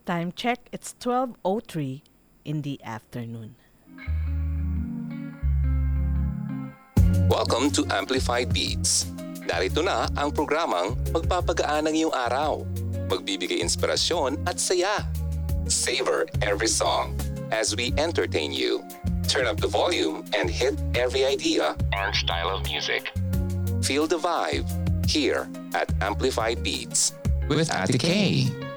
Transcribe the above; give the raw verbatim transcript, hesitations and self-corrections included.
Time check, it's twelve oh three in the afternoon. Welcome to Amplified Beats. Narito na ang programang magpapagaan ng iyong araw, magbibigay inspirasyon at saya. Savor every song as we entertain you. Turn up the volume and hit every idea and style of music. Feel the vibe here at Amplified Beats with Ate K.